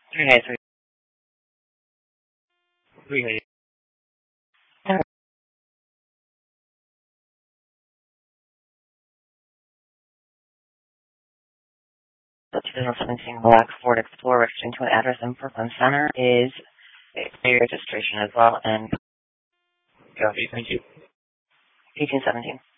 Okay, so 2017 black Ford Explorer exchange to an address in Brooklyn Center is a registration as well, and Copy. Thank you. 1817.